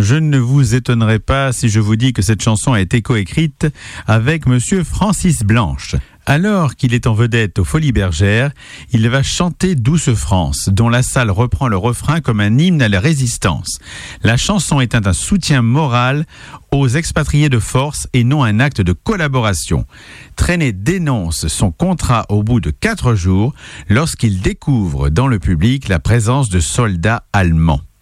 Je ne vous étonnerai pas si je vous dis que cette chanson a été coécrite avec monsieur Francis Blanche. Alors qu'il est en vedette aux Folies Bergères, il va chanter Douce France, dont la salle reprend le refrain comme un hymne à la résistance. La chanson est un soutien moral aux expatriés de force et non un acte de collaboration. Trenet dénonce son contrat au bout de 4 jours lorsqu'il découvre dans le public la présence de soldats allemands.